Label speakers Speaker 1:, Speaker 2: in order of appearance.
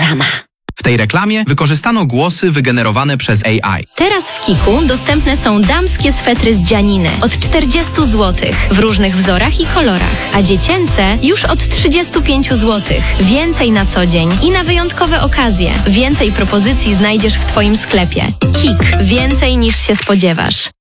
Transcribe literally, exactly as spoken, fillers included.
Speaker 1: reklama.
Speaker 2: W tej reklamie wykorzystano głosy wygenerowane przez A I.
Speaker 3: Teraz w Kiku dostępne są damskie swetry z dzianiny od czterdziestu złotych w różnych wzorach i kolorach, a dziecięce już od trzydziestu pięciu złotych. Więcej na co dzień i na wyjątkowe okazje. Więcej propozycji znajdziesz w Twoim sklepie. Kik. Więcej niż się spodziewasz.